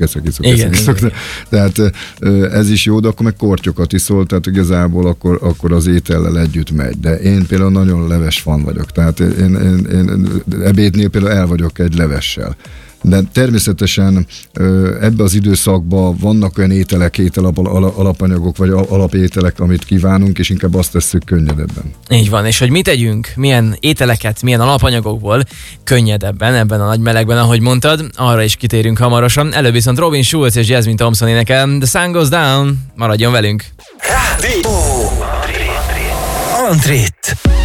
eszek. Tehát ez is jó, de akkor meg kortyokat iszol, tehát igazából akkor az étellel együtt megy. De én például nagyon leves fan vagyok, tehát én ebédnél például el vagyok egy levessel. De természetesen ebbe az időszakban vannak olyan alapanyagok, vagy alapételek, amit kívánunk, és inkább azt tesszük könnyedebben. Így van, és hogy mit tegyünk, milyen ételeket, milyen alapanyagokból könnyedebben, ebben a nagy melegben, ahogy mondtad, arra is kitérünk hamarosan. Előbb viszont Robin Schulz és Jasmine Thompson énekel The Sun Goes Down. Maradjon velünk! Rádió! Antrit!